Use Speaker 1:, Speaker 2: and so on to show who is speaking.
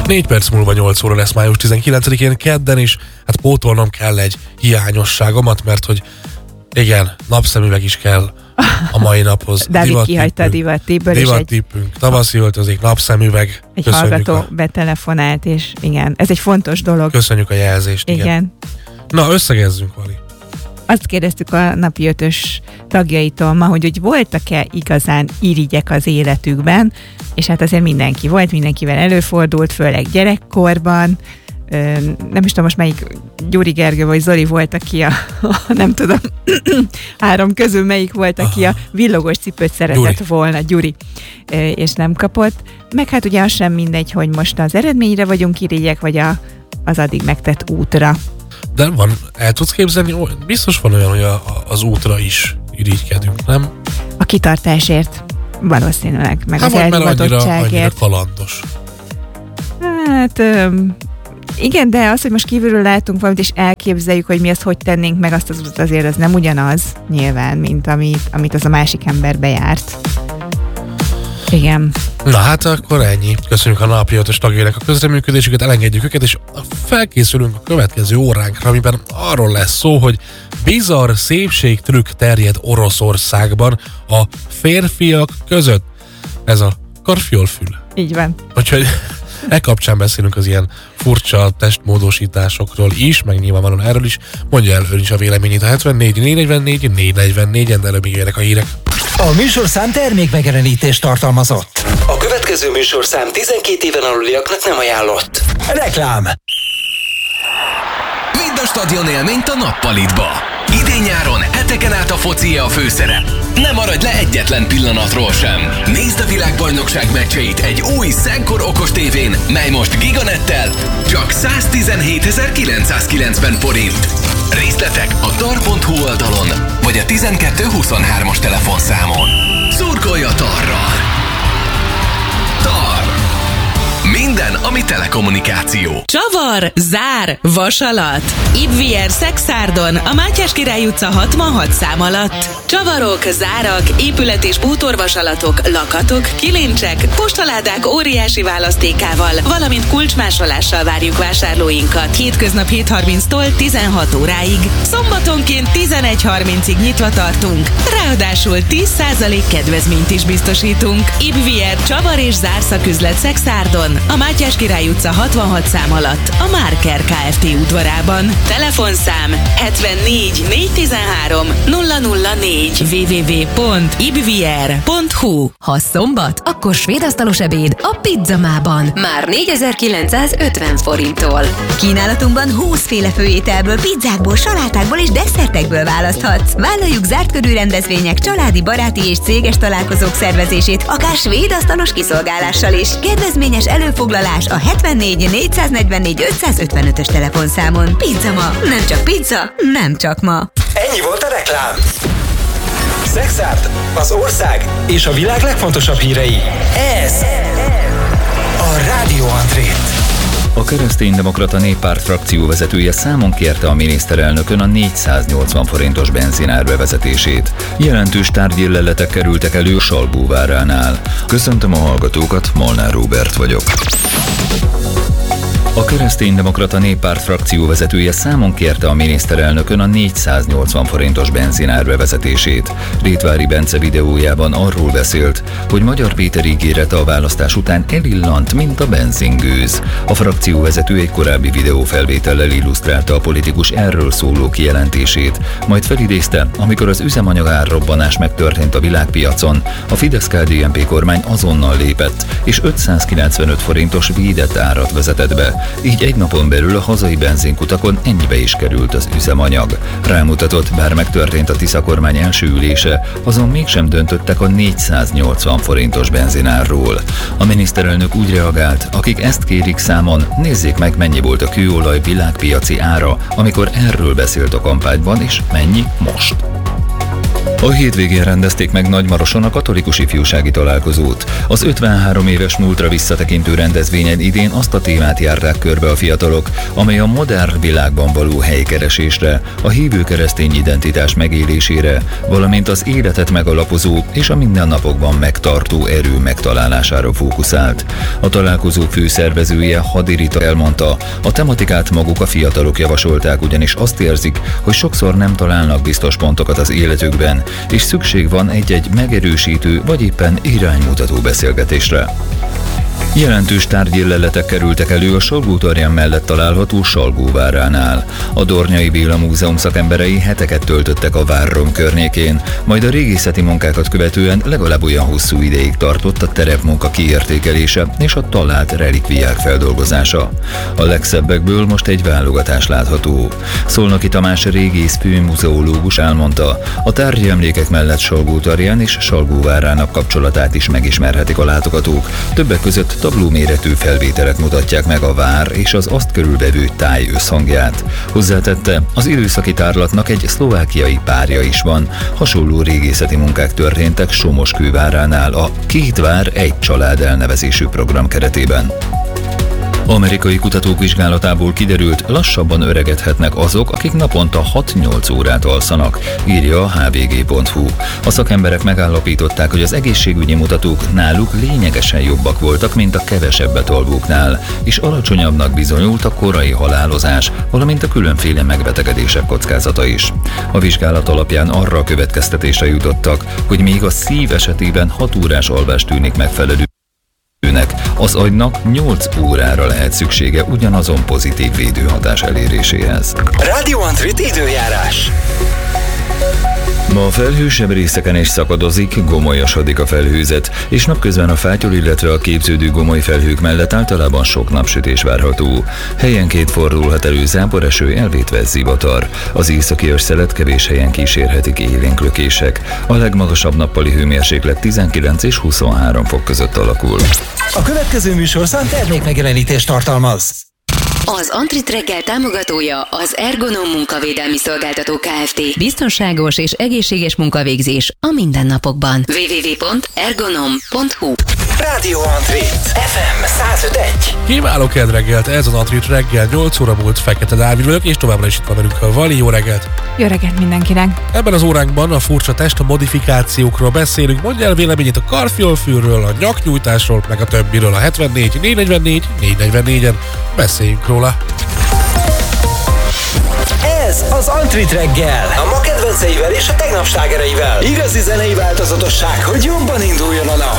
Speaker 1: 4 perc múlva 8 óra lesz május 19-én kedden, és hát pótolnom kell egy hiányosságomat, mert hogy igen, napszemüveg is kell a mai naphoz.
Speaker 2: Dávid kihagyta a divattippből.
Speaker 1: Divattippünk, tavaszi öltözék, napszemüveg.
Speaker 2: Egy hallgató betelefonált, és igen, ez egy fontos dolog.
Speaker 1: Köszönjük a jelzést. Igen. Na, összegezzünk, Vali.
Speaker 2: Azt kérdeztük a napi 5-ös tagjaitól ma, hogy voltak-e igazán irigyek az életükben, és hát azért mindenki volt, mindenkivel előfordult, főleg gyerekkorban. Nem is tudom most melyik Gyuri Gergő vagy Zoli volt, aki nem tudom, 3 közül melyik volt, aki a villogos cipőt szeretett volna, Gyuri, és nem kapott. Meg hát ugye az sem mindegy, hogy most az eredményre vagyunk irigyek, vagy az addig megtett útra.
Speaker 1: De van, el tudsz képzelni, biztos van olyan, hogy az útra is irigykedünk, nem?
Speaker 2: A kitartásért valószínűleg, meg az elhivatottságért.
Speaker 1: Annyira kalandos.
Speaker 2: Hát igen, de az, hogy most kívülről látunk valamit, és elképzeljük, hogy mi azt hogy tennénk meg, azt azért az nem ugyanaz nyilván, mint amit az a másik ember bejárt. Igen.
Speaker 1: Na hát akkor ennyi. Köszönjük a napi 5-ös tagjainak a közreműködésüket, elengedjük őket, és felkészülünk a következő óránkra, amiben arról lesz szó, hogy bizarr szépségtrükk terjed Oroszországban a férfiak között. Ez a karfiolfül.
Speaker 2: Így van.
Speaker 1: Úgyhogy kapcsán beszélünk az ilyen furcsa testmódosításokról is, meg nyilvánvalóan erről is. Mondja el ön is a véleményét a 74 444 444, de előbb érnek a hírek.
Speaker 3: A műsorszám termékmegjelenítést tartalmazott. A következő műsorszám 12 éven aluliaknak nem ajánlott. Reklám.
Speaker 4: Vidd a stadion élményt a Nappalitba. Idén-nyáron heteken át a foci a főszerep. Ne maradj le egyetlen pillanatról sem. Nézd a világbajnokság meccseit egy új Szenkor okos tévén, mely most Giganettel csak 117.990 forint. Részletek a tar.hu oldalon, vagy a 1223-as telefonszámon. Szurkolj a Tarral! Tar! Minden, ami telekommunikáció.
Speaker 5: Csavar, zár, vasalat. Ibvier Szexárdon, a Mátyás Király utca 66 szám alatt. Csavarok, zárak, épület- és bútorvasalatok, lakatok, kilincsek, postaládák óriási választékával, valamint kulcsmásolással várjuk vásárlóinkat. Hétköznap 7:30-tól 16 óráig. Szombatonként 11:30-ig nyitva tartunk. Ráadásul 10% kedvezményt is biztosítunk. Ibvier Csavar és zárszaküzlet Szexárdon, a Mátyás Király utca 66 szám alatt, a Márker Kft. Udvarában. Telefonszám 74 413 004 www.ibvier.hu.
Speaker 6: Ha szombat, akkor svédasztalos ebéd a Pizzamában. Már 4950 forinttól. Kínálatunkban 20 féle főételből, pizzákból, salátákból és desszertekből választhatsz. Vállaljuk zárt körű rendezvények, családi, baráti és céges találkozók szervezését, akár svédasztalos kiszolgálással is. Kedvezményes előfoglalás a 74 444 555-ös telefonszámon. Pizzama, nem csak pizza, nem csak ma.
Speaker 3: Ennyi volt a reklám. Szexárd, az ország és a világ legfontosabb hírei. Ez a Rádió Andrét.
Speaker 7: A Kereszténydemokrata Néppárt frakció vezetője számon kérte a miniszterelnökön a 480 forintos benzinár bevezetését. Jelentős tárgyilleletek kerültek elő Salgóváránál. Köszöntöm a hallgatókat, Molnár Róbert vagyok. A Kereszténydemokrata Néppárt frakció vezetője számon kérte a miniszterelnökön a 480 forintos benzinár bevezetését. Rétvári Bence videójában arról beszélt, hogy Magyar Péter ígérete a választás után elillant, mint a benzingőz. A frakcióvezető egy korábbi videófelvétellel illusztrálta a politikus erről szóló kijelentését, majd felidézte, amikor az üzemanyag árrobbanás megtörtént a világpiacon, a Fidesz-KDNP kormány azonnal lépett, és 595 forintos védett árat vezetett be. Így egy napon belül a hazai benzinkutakon ennyibe is került az üzemanyag. Rámutatott, bár megtörtént a Tisza kormány első ülése, azon mégsem döntöttek a 480 forintos benzinárról. A miniszterelnök úgy reagált, akik ezt kérik számon, nézzék meg, mennyi volt a kőolaj világpiaci ára, amikor erről beszélt a kampányban, és mennyi most. A hétvégén rendezték meg Nagymaroson a katolikus ifjúsági találkozót. Az 53 éves múltra visszatekintő rendezvényen idén azt a témát járták körbe a fiatalok, amely a modern világban való helykeresésre, a hívő keresztény identitás megélésére, valamint az életet megalapozó és a mindennapokban megtartó erő megtalálására fókuszált. A találkozó főszervezője, Hadi Rita elmondta, a tematikát maguk a fiatalok javasolták, ugyanis azt érzik, hogy sokszor nem találnak biztos pontokat az életükben, és szükség van egy-egy megerősítő vagy éppen iránymutató beszélgetésre. Jelentős tárgyilleletek kerültek elő a Salgó-Tarján mellett található Salgóváránál. A Dornyai Béla Múzeum szakemberei heteket töltöttek a várrom környékén, majd a régészeti munkákat követően legalább olyan hosszú ideig tartott a terepmunka kiértékelése és a talált relikviák feldolgozása. A legszebbekből most egy válogatás látható. Szolnoki Tamás régész főmuzeológus elmondta, a tárgyi emlékek mellett Salgó-Tarján és Salgóvárának kapcsolatát is megismerhetik a látogatók. Többek között tablóméretű felvételek mutatják meg a vár és az azt körülvevő táj összhangját. Hozzátette, az időszaki tárlatnak egy szlovákiai párja is van. Hasonló régészeti munkák történtek Somoskőváránál a Két vár, egy család elnevezésű program keretében. Amerikai kutatók vizsgálatából kiderült, lassabban öregedhetnek azok, akik naponta 6-8 órát alszanak, írja a hvg.hu. A szakemberek megállapították, hogy az egészségügyi mutatók náluk lényegesen jobbak voltak, mint a kevesebbet alvóknál, és alacsonyabbnak bizonyult a korai halálozás, valamint a különféle megbetegedések kockázata is. A vizsgálat alapján arra a következtetésre jutottak, hogy még a szív esetében 6 órás alvás tűnik megfelelő, az agynak 8 órára lehet szüksége ugyanazon pozitív védőhatás eléréséhez.
Speaker 3: Radio Antrit időjárás.
Speaker 7: Ma a felhősebb részeken is szakadozik, gomolyasodik a felhőzet, és napközben a fátyol, illetve a képződő gomoly felhők mellett általában sok napsütés várható. Helyenként fordulhat elő záporeső, elvétve zivatar. Az északi őrszelet kevés helyen kísérhetik élénk lökések. A legmagasabb nappali hőmérséklet 19 és 23 fok között alakul.
Speaker 3: A következő műsorszám termékmegjelenítést tartalmaz.
Speaker 6: Az Antrit reggel támogatója az Ergonom munkavédelmi szolgáltató Kft. Biztonságos és egészséges munkavégzés a mindennapokban. www.ergonom.hu.
Speaker 3: Radio Antrit FM 105.1.
Speaker 1: Kívánok kedd reggelt, ez az Antrit reggel, 8 óra múlt, Fekete Dávid vagyok, és továbbra is itt van velünk a Vali. Jó reggelt!
Speaker 2: Jó reggelt mindenkinek!
Speaker 1: Ebben az óránkban a furcsa testmodifikációkról beszélünk, mondja el véleményét a karfiolfűről, a nyaknyújtásról, meg a többiről a 74 444 444-en. Beszéljünk róla.
Speaker 3: Ez az Antrit reggel, a ma kedvenceivel és a tegnap slágereivel. Igazi zenei változatosság, hogy jobban induljon a nap.